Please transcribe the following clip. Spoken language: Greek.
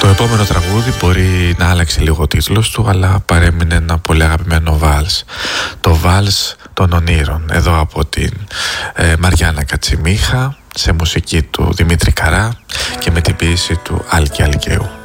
Το επόμενο τραγούδι μπορεί να άλλαξε λίγο ο τίτλος του, αλλά παρέμεινε ένα πολύ αγαπημένο βάλς. Το βάλς των ονείρων, εδώ από την Μαριάννα Κατσιμίχα, σε μουσική του Δημήτρη Καρά και με την ποίηση του Άλκη Αλκαίου.